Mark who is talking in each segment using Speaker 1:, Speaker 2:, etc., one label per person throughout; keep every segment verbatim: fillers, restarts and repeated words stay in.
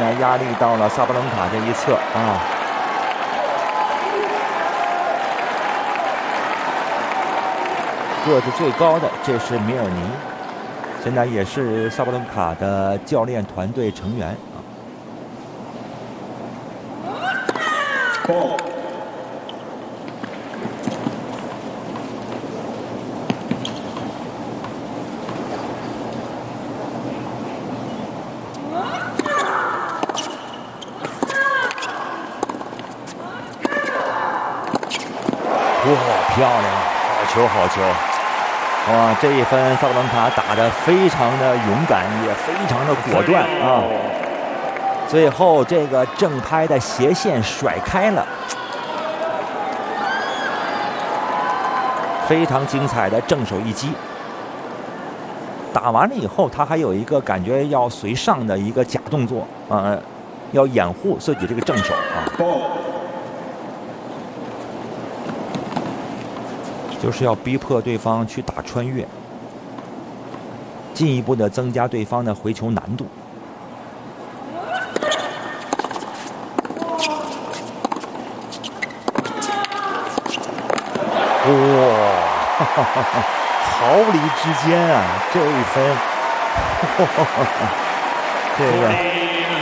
Speaker 1: 在压力到了萨布伦卡这一侧啊。个子最高的这是米尔尼，现在也是萨布伦卡的教练团队成员啊。哇，漂亮！好球，好球！哇，这一分萨布伦卡打得非常的勇敢，也非常的果断啊！最后这个正拍的斜线甩开了，非常精彩的正手一击。打完了以后，他还有一个感觉要随上的一个假动作啊、呃，要掩护自己这个正手啊。就是要逼迫对方去打穿越，进一步的增加对方的回球难度。哇，哈哈哈哈，毫厘之间啊，这一分，哈哈哈哈，这个。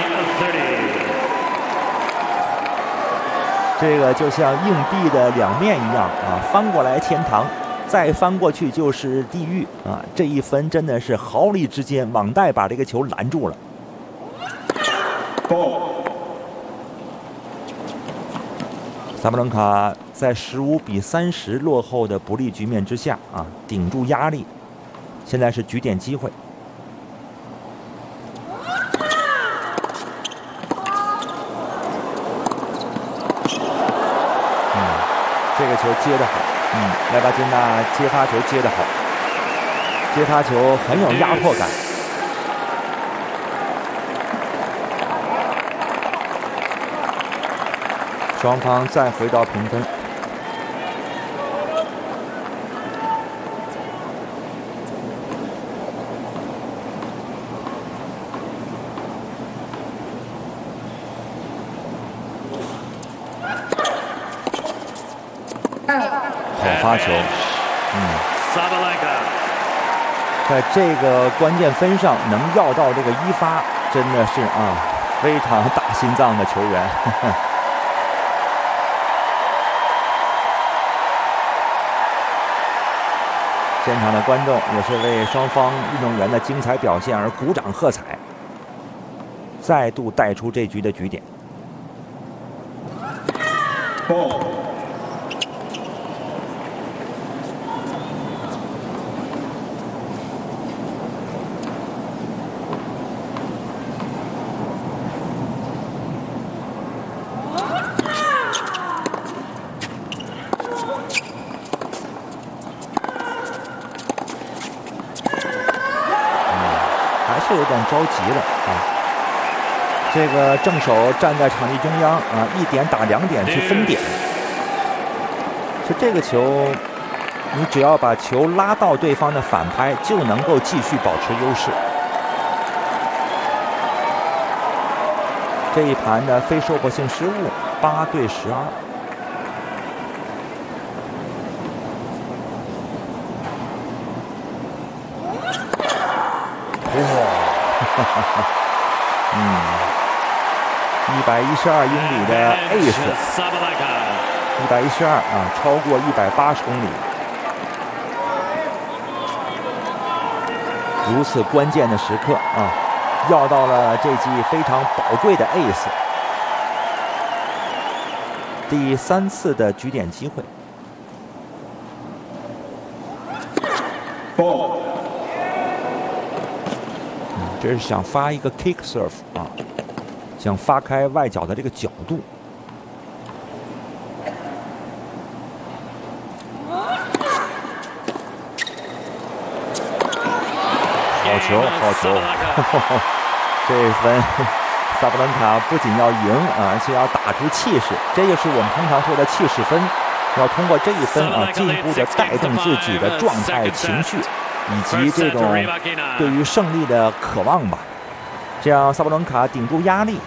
Speaker 1: 这个就像硬币的两面一样啊，翻过来天堂，再翻过去就是地狱啊！这一分真的是毫厘之间，网袋把这个球拦住了。萨布伦卡在十五比三十落后的不利局面之下啊，顶住压力，现在是局点机会。这个球接得好，嗯，莱巴金娜接发球接得好，接发球很有压迫感。双方再回到平分。好发球，嗯，在这个关键分上能要到这个一发，真的是啊，非常打心脏的球员。呵呵现场的观众也是为双方运动员的精彩表现而鼓掌喝彩，再度带出这局的局点。哦是有点着急了啊！这个正手站在场地中央啊，一点打两点去分点。就这个球，你只要把球拉到对方的反拍，就能够继续保持优势。这一盘的非收获性失误，八对十二。嗯，一百一十二英里的 ace， 一百一十二啊，超过一百八十公里。如此关键的时刻啊，要到了这记非常宝贵的 ace， 第三次的局点机会。ball。这是想发一个 kick serve 啊，想发开外脚的这个角度。好球，好球！呵呵这一分，萨布伦卡不仅要赢啊，而且要打出气势，这就是我们通常说的气势分。要通过这一分啊，进一步的带动自己的状态、情绪。以及这种对于胜利的渴望吧，这样萨布伦卡顶住压力